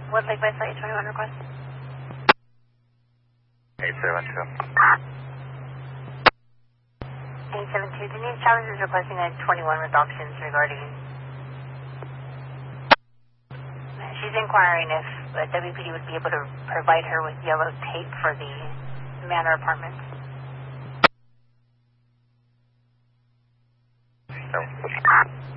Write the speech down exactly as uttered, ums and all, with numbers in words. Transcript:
Woodlake by Site twenty-one request. eight seven two. eight seven two, Denise Chavez is requesting a twenty-one with options regarding... She's inquiring if uh, W P D would be able to provide her with yellow tape for the Manor apartments. No.